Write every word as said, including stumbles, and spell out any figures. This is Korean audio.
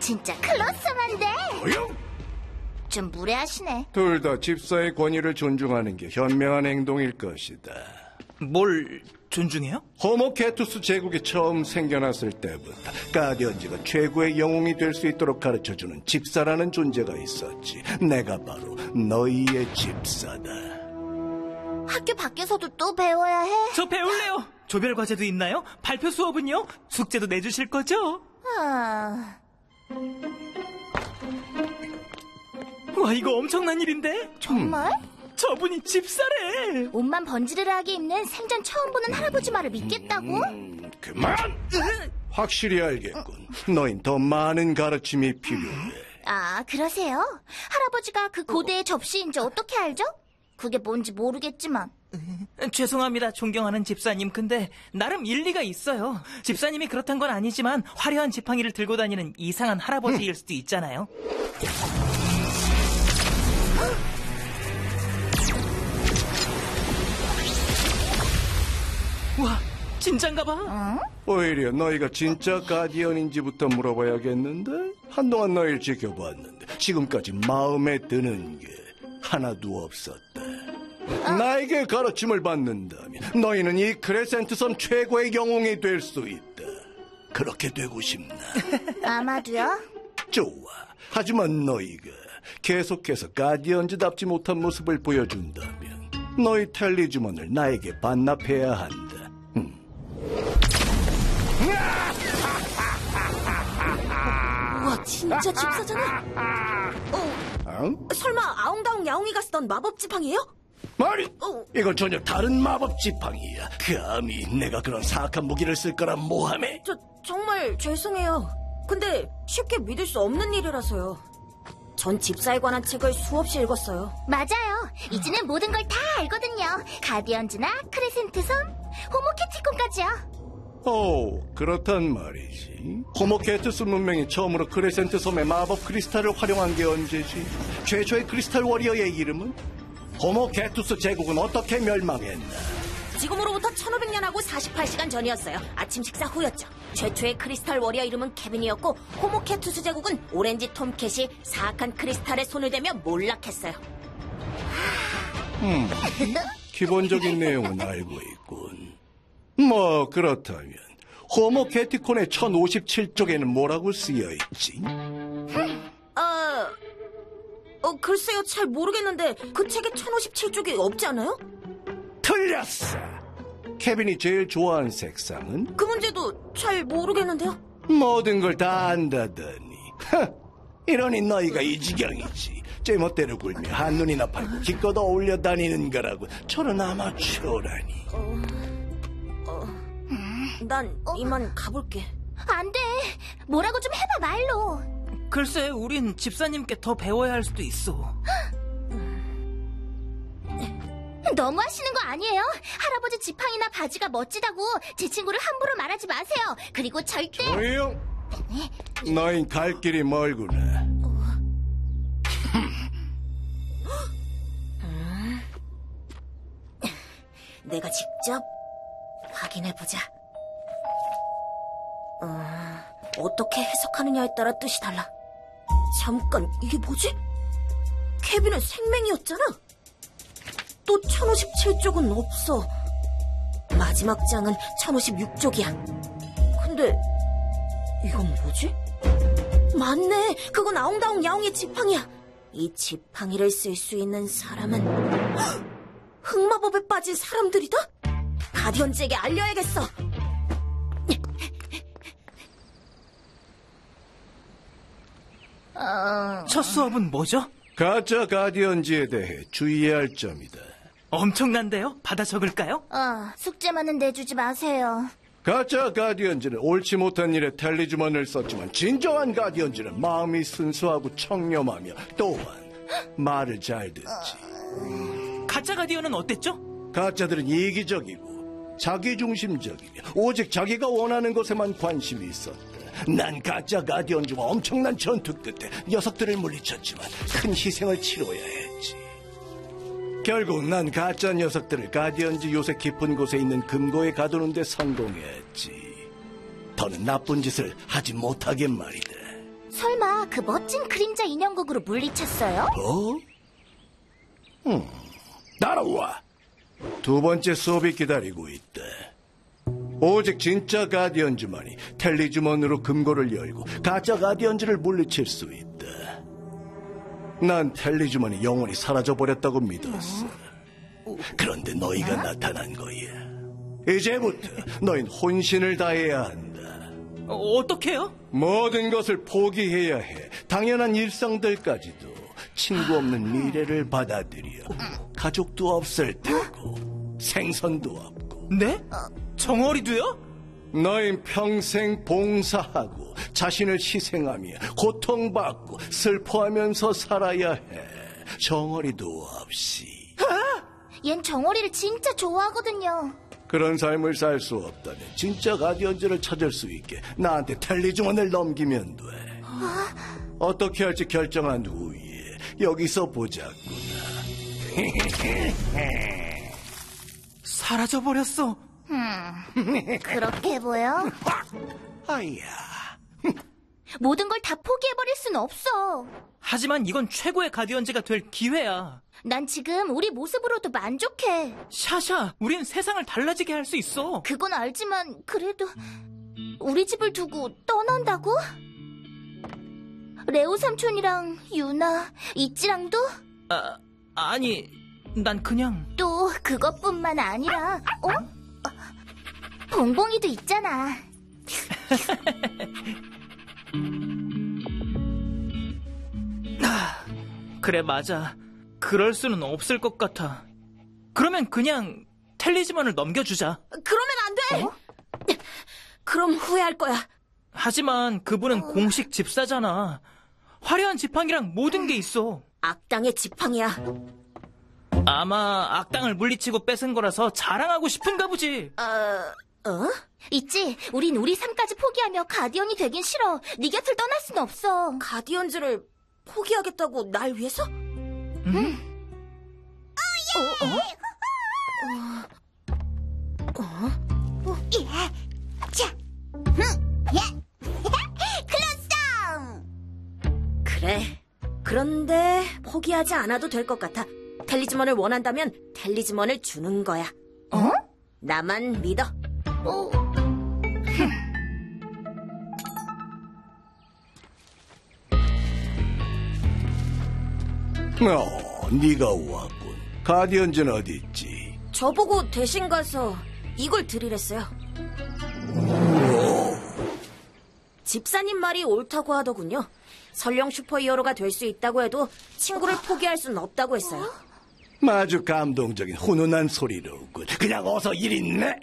진짜 클로스만데. 조용! 좀 무례하시네. 둘 다 집사의 권위를 존중하는 게 현명한 행동일 것이다. 뭘 존중해요? 호모케투스 제국이 처음 생겨났을 때부터 가디언즈가 최고의 영웅이 될 수 있도록 가르쳐주는 집사라는 존재가 있었지. 내가 바로 너희의 집사다. 학교 밖에서도 또 배워야 해? 저 배울래요. 조별 과제도 있나요? 발표 수업은요? 숙제도 내주실 거죠? 아... 와, 이거 엄청난 일인데? 정말? 저분이 집사래. 옷만 번지르르하게 입는 생전 처음 보는 할아버지 말을 믿겠다고? 음, 그만! 확실히 알겠군. 너흰 더 많은 가르침이 필요해. 아, 그러세요? 할아버지가 그 고대의 접시인지 어떻게 알죠? 그게 뭔지 모르겠지만. 죄송합니다, 존경하는 집사님. 근데 나름 일리가 있어요. 집사님이 그렇단 건 아니지만 화려한 지팡이를 들고 다니는 이상한 할아버지일 수도 있잖아요. 와, 진짠가 봐. 응? 오히려 너희가 진짜 가디언인지부터 물어봐야겠는데? 한동안 너희를 지켜봤는데 지금까지 마음에 드는 게 하나도 없었다. 어? 나에게 가르침을 받는다면 너희는 이 크레센트 섬 최고의 영웅이 될 수 있다. 그렇게 되고 싶나? 아마도요? 좋아. 하지만 너희가 계속해서 가디언즈답지 못한 모습을 보여준다면 너희 텔리주먼을 나에게 반납해야 한다. 음. 우와, 진짜 집사잖아. 어, 어? 설마 아웅다웅 야옹이가 쓰던 마법 지팡이에요? 말이, 어. 이건 전혀 다른 마법 지팡이야. 감히 내가 그런 사악한 무기를 쓸 거란 모함에. 저 정말 죄송해요. 근데 쉽게 믿을 수 없는 일이라서요. 전 집사에 관한 책을 수없이 읽었어요. 맞아요. 이제는 모든 걸 다 알거든요. 가디언즈나 크레센트 섬, 호모캐티콘까지요. 오, 그렇단 말이지. 호모케투스 문명이 처음으로 크레센트 섬의 마법 크리스탈을 활용한 게 언제지? 최초의 크리스탈 워리어의 이름은? 호모케투스 제국은 어떻게 멸망했나? 지금으로부터 천오백 년하고 사십팔 시간 전이었어요. 아침 식사 후였죠. 최초의 크리스탈 워리어 이름은 케빈이었고 호모케투스 제국은 오렌지 톰캣이 사악한 크리스탈에 손을 대며 몰락했어요. 음, 기본적인 내용은 알고 있군. 뭐 그렇다면 호모캐티콘의 천오십칠 쪽에는 뭐라고 쓰여있지? 어... 어, 글쎄요, 잘 모르겠는데 그 책에 천오십칠 쪽이 없지 않아요? 틀렸어. 케빈이 제일 좋아하는 색상은? 그 문제도 잘 모르겠는데요. 모든 걸 다 안다더니. 하, 이러니 너희가 이 지경이지. 제멋대로 굴며 한눈이나 팔고 기껏 어울려 다니는 거라고. 저런 아마추어라니. 어... 어... 난 이만 가볼게. 안 돼. 뭐라고 좀 해봐, 말로. 글쎄, 우린 집사님께 더 배워야 할 수도 있어. 너무 하시는 거 아니에요? 할아버지 지팡이나 바지가 멋지다고 제 친구를 함부로 말하지 마세요. 그리고 절대... 조용! 너흰 갈 길이 멀구나. 내가 직접 확인해보자. 어, 어떻게 해석하느냐에 따라 뜻이 달라. 잠깐, 이게 뭐지? 케빈은 생맹이었잖아. 또 천오십칠 쪽은 없어. 마지막 장은 천오십육 쪽이야. 근데 이건 뭐지? 맞네, 그건 아웅다웅 야옹의 지팡이야. 이 지팡이를 쓸 수 있는 사람은 헉! 흑마법에 빠진 사람들이다? 가디언즈에게 알려야겠어. 어... 첫 수업은 뭐죠? 가짜 가디언즈에 대해 주의해야 할 점이다. 엄청난데요? 받아 적을까요? 어, 숙제만은 내주지 마세요. 가짜 가디언즈는 옳지 못한 일에 텔리주먼을 썼지만 진정한 가디언즈는 마음이 순수하고 청렴하며 또한 말을 잘 듣지. 가짜 가디언은 어땠죠? 가짜들은 이기적이고 자기중심적이며 오직 자기가 원하는 것에만 관심이 있었다. 난 가짜 가디언즈와 엄청난 전투 끝에 녀석들을 물리쳤지만 큰 희생을 치러야 했지. 결국 난 가짜 녀석들을 가디언즈 요새 깊은 곳에 있는 금고에 가두는 데 성공했지. 더는 나쁜 짓을 하지 못하게 말이다. 설마 그 멋진 그림자 인형극으로 물리쳤어요? 어? 음, 따라와. 두 번째 수업이 기다리고 있다. 오직 진짜 가디언즈만이 텔리즈먼으로 금고를 열고 가짜 가디언즈를 물리칠 수 있다. 난 텔리즈먼이 영원히 사라져버렸다고 믿었어. 그런데 너희가 나타난 거야. 이제부터 너흰 혼신을 다해야 한다. 어, 어떡해요? 모든 것을 포기해야 해. 당연한 일상들까지도. 친구 없는 미래를 받아들여. 가족도 없을 테고 생선도 없고. 네? 정어리도요? 너흰 평생 봉사하고 자신을 희생하며 고통받고 슬퍼하면서 살아야 해. 정어리도 없이. 얜 정어리를 진짜 좋아하거든요. 그런 삶을 살 수 없다면 진짜 가디언즈를 찾을 수 있게 나한테 텔리즈먼을 넘기면 돼. 어떻게 할지 결정한 후에 여기서 보자꾸나. 사라져버렸어. 그렇게 보여? 아야. 모든 걸 다 포기해버릴 순 없어. 하지만 이건 최고의 가디언즈가 될 기회야. 난 지금 우리 모습으로도 만족해. 샤샤, 우린 세상을 달라지게 할 수 있어. 그건 알지만 그래도 우리 집을 두고 떠난다고? 레오 삼촌이랑 유나, 이찌랑도? 아, 아니, 난 그냥... 또 그것뿐만 아니라 어? 봉봉이도 있잖아. 그래, 맞아. 그럴 수는 없을 것 같아. 그러면 그냥 텔리즈먼을 넘겨주자. 그러면 안 돼! 그럼 후회할 거야. 하지만 그분은 공식 집사잖아. 화려한 지팡이랑 모든 게 있어. 악당의 지팡이야. 아마 악당을 물리치고 뺏은 거라서 자랑하고 싶은가 보지. 어? 어? 있지, 우린 우리 삶까지 포기하며 가디언이 되긴 싫어. 네 곁을 떠날 순 없어. 가디언즈를 포기하겠다고 날 위해서? 음? 어, 어? 어? 예. 자, 예. 클로썸. 그래. 그런데 포기하지 않아도 될 것 같아. 텔리즈먼을 원한다면 텔리즈먼을 주는 거야. 어? 나만 믿어. 어. 어, 네가 왔군. 가디언즈는 어디 있지? 저보고 대신 가서 이걸 드리랬어요. 집사님 말이 옳다고 하더군요. 설령 슈퍼히어로가 될 수 있다고 해도 친구를 포기할 수는 없다고 했어요. 아주 감동적인 훈훈한 소리로군. 그냥 어서 일 있네.